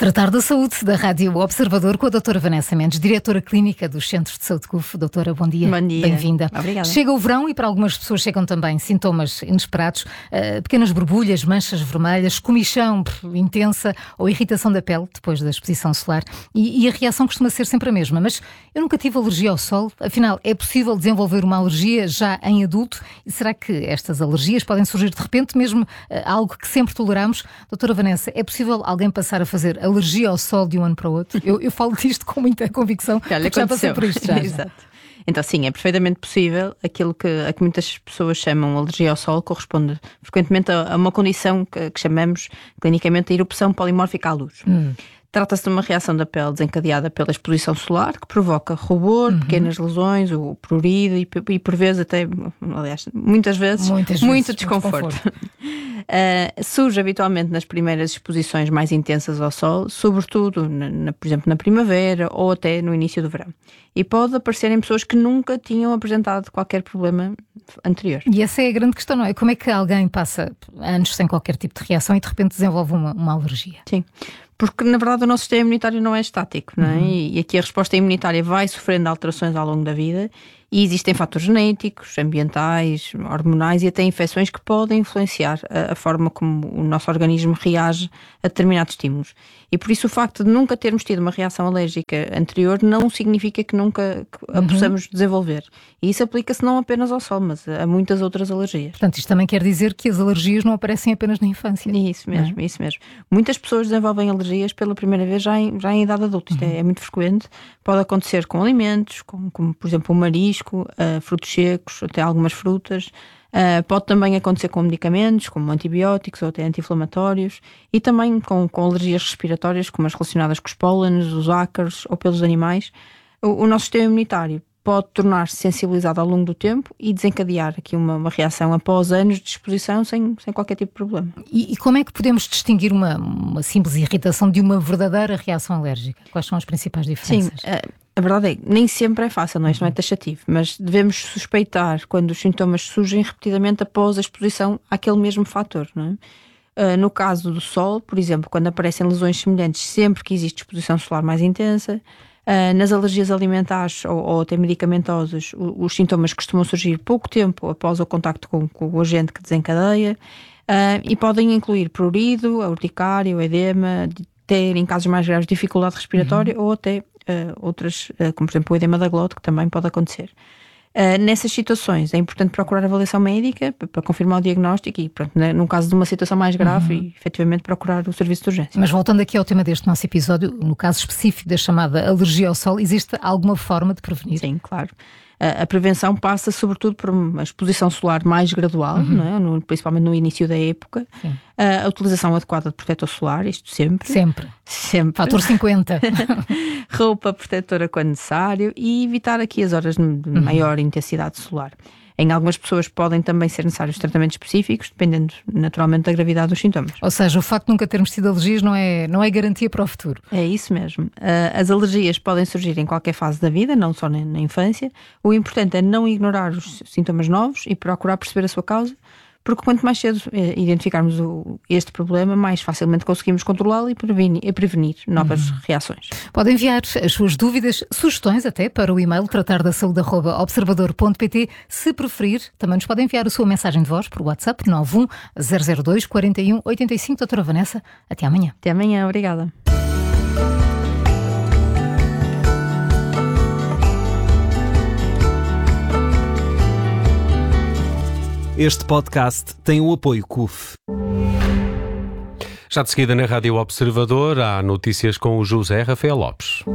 Tratar da saúde da Rádio Observador com a doutora Vanessa Mendes, diretora clínica dos Centros de Saúde CUF. Doutora, bom dia. Bom dia. Bem-vinda. Obrigada. Chega o verão e para algumas pessoas chegam também sintomas inesperados, pequenas borbulhas, manchas vermelhas, comichão intensa ou irritação da pele depois da exposição solar. E a reação costuma ser sempre a mesma. Mas eu nunca tive alergia ao sol. Afinal, é possível desenvolver uma alergia já em adulto? E será que estas alergias podem surgir de repente, mesmo algo que sempre toleramos? Doutora Vanessa, é possível alguém passar a fazer alergia ao sol de um ano para o outro? Eu falo disto com muita convicção, porque já passei por isto já. Exato. Então sim, é perfeitamente possível. Aquilo a que muitas pessoas chamam alergia ao sol corresponde frequentemente a uma condição que chamamos clinicamente a erupção polimórfica à luz. Trata-se de uma reação da pele desencadeada pela exposição solar que provoca rubor, pequenas lesões, o prurido e por vezes até, aliás, muitas vezes muito desconforto. Surge habitualmente nas primeiras exposições mais intensas ao sol, sobretudo, por exemplo, na primavera ou até no início do verão. E pode aparecer em pessoas que nunca tinham apresentado qualquer problema anterior. E essa é a grande questão, não é? Como é que alguém passa anos sem qualquer tipo de reação e de repente desenvolve uma alergia? Sim. Porque, na verdade, o nosso sistema imunitário não é estático, não é? E aqui a resposta imunitária vai sofrendo alterações ao longo da vida e existem fatores genéticos, ambientais, hormonais e até infecções que podem influenciar a forma como o nosso organismo reage a determinados estímulos. E por isso o facto de nunca termos tido uma reação alérgica anterior não significa que nunca a possamos desenvolver. E isso aplica-se não apenas ao sol, mas a muitas outras alergias. Portanto, isto também quer dizer que as alergias não aparecem apenas na infância. Isso mesmo, isso mesmo. Muitas pessoas desenvolvem alergias pela primeira vez já em idade adulta. Isto é muito frequente. Pode acontecer com alimentos, como por exemplo o marisco, frutos secos, até algumas frutas. Pode também acontecer com medicamentos, como antibióticos ou até anti-inflamatórios, e também com alergias respiratórias, como as relacionadas com os pólenes, os ácaros ou pelos animais. O nosso sistema imunitário pode tornar-se sensibilizado ao longo do tempo e desencadear aqui uma reação após anos de exposição sem qualquer tipo de problema. E como é que podemos distinguir uma simples irritação de uma verdadeira reação alérgica? Quais são as principais diferenças? Sim, a verdade é que nem sempre é fácil, não é? Isto não é taxativo, mas devemos suspeitar quando os sintomas surgem repetidamente após a exposição àquele mesmo fator, não é? No caso do sol, por exemplo, quando aparecem lesões semelhantes sempre que existe exposição solar mais intensa. Nas alergias alimentares ou até medicamentosas, os sintomas costumam surgir pouco tempo após o contacto com o agente que desencadeia e podem incluir prurido, a urticária, o edema, ter em casos mais graves dificuldade respiratória ou até outras, como por exemplo o edema da glote, que também pode acontecer. Nessas situações é importante procurar avaliação médica para confirmar o diagnóstico e, pronto, num caso de uma situação mais grave, e, efetivamente procurar o serviço de urgência. Mas voltando aqui ao tema deste nosso episódio, no caso específico da chamada alergia ao sol, existe alguma forma de prevenir? Sim, claro. A prevenção passa sobretudo por uma exposição solar mais gradual, não é? Principalmente no início da época. A utilização adequada de protetor solar, isto sempre. Sempre. Fator 50. Roupa protetora quando necessário e evitar aqui as horas de maior intensidade solar. Em algumas pessoas podem também ser necessários tratamentos específicos, dependendo naturalmente da gravidade dos sintomas. Ou seja, o facto de nunca termos tido alergias não é garantia para o futuro. É isso mesmo. As alergias podem surgir em qualquer fase da vida, não só na infância. O importante é não ignorar os sintomas novos e procurar perceber a sua causa, porque quanto mais cedo identificarmos este problema, mais facilmente conseguimos controlá-lo e prevenir novas reações. Pode enviar as suas dúvidas, sugestões até para o e-mail tratardasaúde@observador.pt. Se preferir, também nos pode enviar a sua mensagem de voz por WhatsApp 91 002 41 85. Doutora Vanessa, até amanhã. Até amanhã, obrigada. Este podcast tem o apoio CUF. Já de seguida na Rádio Observador há notícias com o José Rafael Lopes.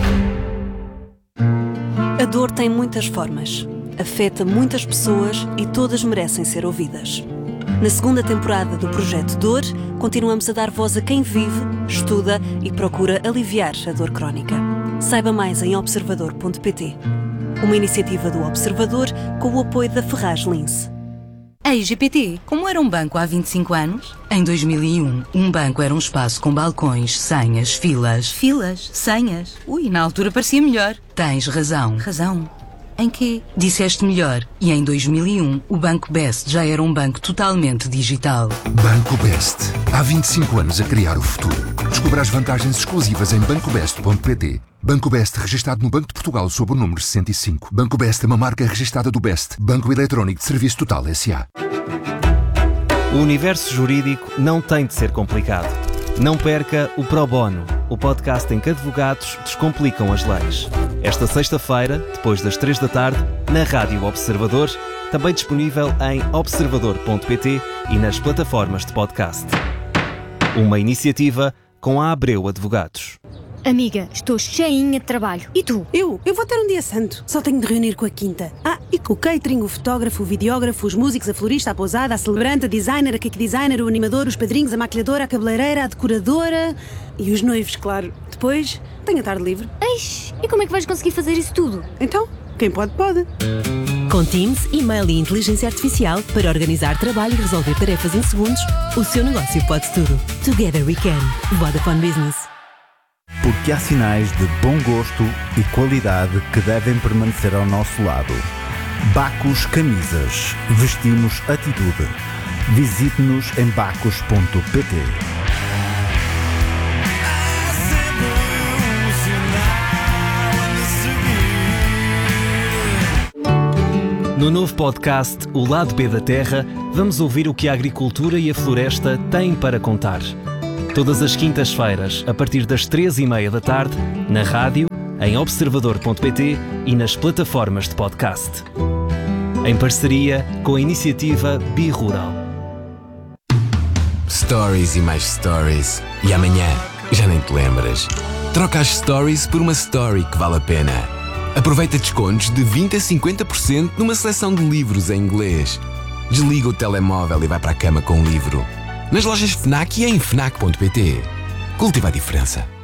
A dor tem muitas formas, afeta muitas pessoas e todas merecem ser ouvidas. Na segunda temporada do Projeto Dor, continuamos a dar voz a quem vive, estuda e procura aliviar a dor crónica. Saiba mais em observador.pt. Uma iniciativa do Observador com o apoio da Ferraz Lince. A IGPT, como era um banco há 25 anos? Em 2001, um banco era um espaço com balcões, senhas, filas. Filas? Senhas? Ui, na altura parecia melhor. Tens razão. Razão? Em quê? Disseste melhor. E em 2001, o Banco Best já era um banco totalmente digital. Banco Best. Há 25 anos a criar o futuro. Descubra as vantagens exclusivas em bancobest.pt. Banco Best, registado no Banco de Portugal sob o número 65. Banco Best é uma marca registada do Best, Banco Eletrónico de Serviço Total S.A. O universo jurídico não tem de ser complicado. Não perca o Pro Bono, o podcast em que advogados descomplicam as leis. Esta sexta-feira, depois das 3 da tarde, na Rádio Observador, também disponível em observador.pt e nas plataformas de podcast. Uma iniciativa com a Abreu Advogados. Amiga, estou cheinha de trabalho. E tu? Eu vou ter um dia santo. Só tenho de reunir com a quinta. E com o catering, o fotógrafo, o videógrafo, os músicos, a florista, a pousada, a celebrante, a designer, a cake designer, o animador, os padrinhos, a maquilhadora, a cabeleireira, a decoradora e os noivos, claro. Depois, tenho a tarde livre. Eish, e como é que vais conseguir fazer isso tudo? Então, quem pode, pode. Com Teams, e-mail e inteligência artificial para organizar trabalho e resolver tarefas em segundos, o seu negócio pode tudo. Together we can. Vodafone Business. Porque há sinais de bom gosto e qualidade que devem permanecer ao nosso lado. Bacus Camisas. Vestimos atitude. Visite-nos em bacus.pt. No novo podcast O Lado B da Terra, vamos ouvir o que a agricultura e a floresta têm para contar. Todas as quintas-feiras, a partir das 3h30 da tarde, na rádio, em observador.pt e nas plataformas de podcast. Em parceria com a iniciativa Birural. Stories e mais stories. E amanhã, já nem te lembras. Troca as stories por uma story que vale a pena. Aproveita descontos de 20% a 50% numa seleção de livros em inglês. Desliga o telemóvel e vai para a cama com um livro. Nas lojas FNAC e em FNAC.pt. Cultiva a diferença.